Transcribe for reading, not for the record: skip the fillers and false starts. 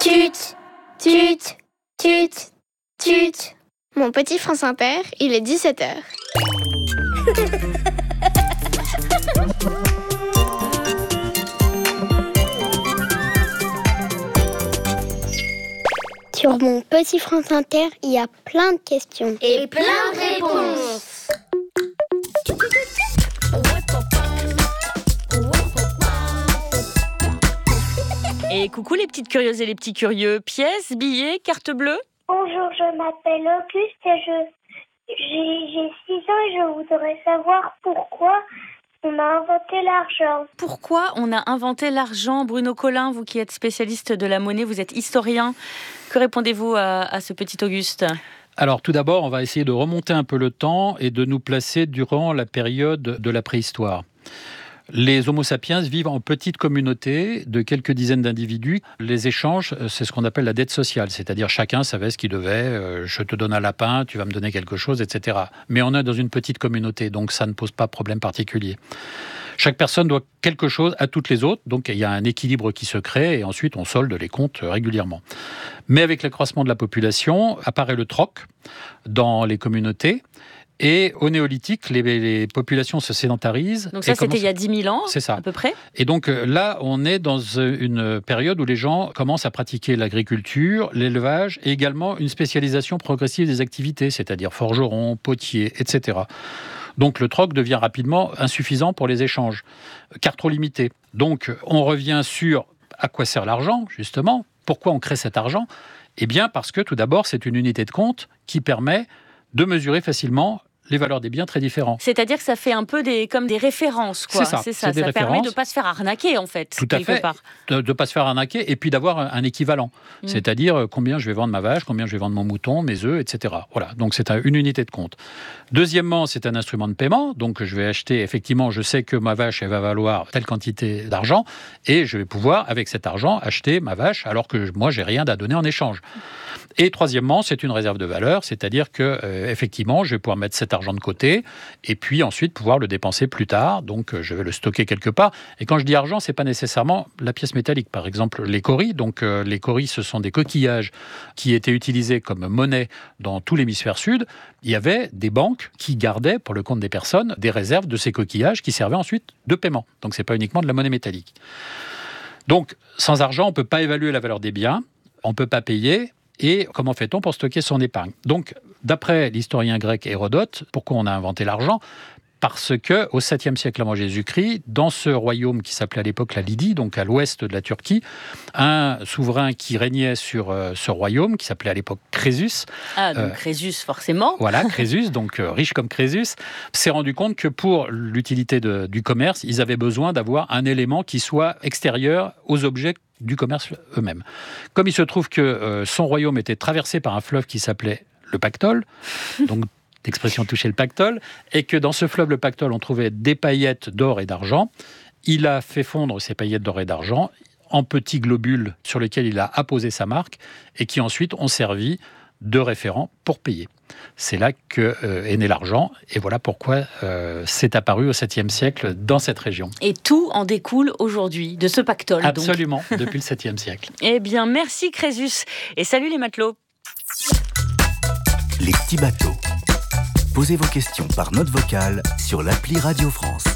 Tut, tut, tut, tut. Mon petit France Inter, il est 17h. Sur mon petit France Inter, il y a plein de questions. Et plein de réponses. Et coucou les petites curieuses et les petits curieux. Pièces, billets, carte bleue? Bonjour, je m'appelle Auguste et j'ai 6 ans et je voudrais savoir pourquoi on a inventé l'argent. Pourquoi on a inventé l'argent? Bruno Collin, vous qui êtes spécialiste de la monnaie, vous êtes historien. Que répondez-vous à ce petit Auguste? Alors tout d'abord, on va essayer de remonter un peu le temps et de nous placer durant la période de la préhistoire. Les Homo sapiens vivent en petites communautés de quelques dizaines d'individus. Les échanges, c'est ce qu'on appelle la dette sociale, c'est-à-dire chacun savait ce qu'il devait. Je te donne un lapin, tu vas me donner quelque chose, etc. Mais on est dans une petite communauté, donc ça ne pose pas de problème particulier. Chaque personne doit quelque chose à toutes les autres, donc il y a un équilibre qui se crée et ensuite on solde les comptes régulièrement. Mais avec l'accroissement de la population, apparaît le troc dans les communautés. Et au néolithique, les populations se sédentarisent. Donc ça, c'était il y a 10 000 ans, c'est ça. À peu près. Et donc là, on est dans une période où les gens commencent à pratiquer l'agriculture, l'élevage et également une spécialisation progressive des activités, c'est-à-dire forgeron, potier, etc. Donc le troc devient rapidement insuffisant pour les échanges, car trop limité. Donc on revient sur à quoi sert l'argent, justement. Pourquoi on crée cet argent? Eh bien parce que tout d'abord, c'est une unité de compte qui permet de mesurer facilement les valeurs des biens très différents. C'est-à-dire que ça fait un peu comme des références, quoi. C'est ça. Ça permet de ne pas se faire arnaquer, en fait. Tout à fait. De ne pas se faire arnaquer et puis d'avoir un équivalent. C'est-à-dire combien je vais vendre ma vache, combien je vais vendre mon mouton, mes œufs, etc. Voilà, donc c'est une unité de compte. Deuxièmement, c'est un instrument de paiement. Donc je vais acheter, effectivement, je sais que ma vache, elle va valoir telle quantité d'argent et je vais pouvoir, avec cet argent, acheter ma vache alors que moi, j'ai rien à donner en échange. Et troisièmement, c'est une réserve de valeur, c'est-à-dire que effectivement, je vais pouvoir mettre cet argent de côté et puis ensuite pouvoir le dépenser plus tard. Donc, je vais le stocker quelque part. Et quand je dis argent, c'est pas nécessairement la pièce métallique. Par exemple, les cauris. Donc, les cauris, ce sont des coquillages qui étaient utilisés comme monnaie dans tout l'hémisphère sud. Il y avait des banques qui gardaient, pour le compte des personnes, des réserves de ces coquillages qui servaient ensuite de paiement. Donc, c'est pas uniquement de la monnaie métallique. Donc, sans argent, on peut pas évaluer la valeur des biens, on peut pas payer. Et comment fait-on pour stocker son épargne? Donc, d'après l'historien grec Hérodote, pourquoi on a inventé l'argent? Parce qu'au 7e siècle avant Jésus-Christ, dans ce royaume qui s'appelait à l'époque la Lydie, donc à l'ouest de la Turquie, un souverain qui régnait sur ce royaume, qui s'appelait à l'époque Crésus. Ah, donc Crésus, forcément. Voilà, Crésus, donc riche comme Crésus, s'est rendu compte que pour l'utilité du commerce, ils avaient besoin d'avoir un élément qui soit extérieur aux objets du commerce eux-mêmes. Comme il se trouve que son royaume était traversé par un fleuve qui s'appelait le Pactole, donc l'expression toucher le Pactole, et que dans ce fleuve, le Pactole, on trouvait des paillettes d'or et d'argent. Il a fait fondre ces paillettes d'or et d'argent en petits globules sur lesquels il a apposé sa marque et qui ensuite ont servi de référent pour payer. C'est là qu'est né l'argent et voilà pourquoi c'est apparu au 7e siècle dans cette région. Et tout en découle aujourd'hui, de ce pactole. Absolument, depuis le 7e siècle. Eh bien, merci Crésus et salut les matelots. Les petits bateaux. Posez vos questions par note vocale sur l'appli Radio France.